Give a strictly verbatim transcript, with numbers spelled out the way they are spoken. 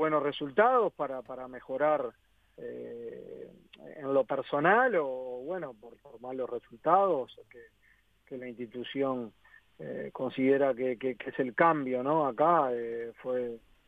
buenos resultados para, para mejorar eh, en lo personal o, bueno, por, por malos resultados que, que la institución eh, considera que, que, que es el cambio, ¿no? Acá eh, fue